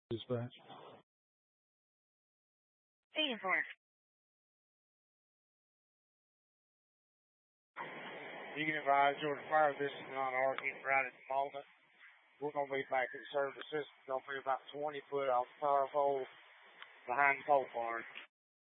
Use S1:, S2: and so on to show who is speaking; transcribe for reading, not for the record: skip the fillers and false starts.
S1: Dispatch.
S2: Eighty-four.
S3: You can advise Jordan Fire this is not arguing right at the moment. We're going to be back in service. This is going to be about 20 foot off the power pole behind the pole barn.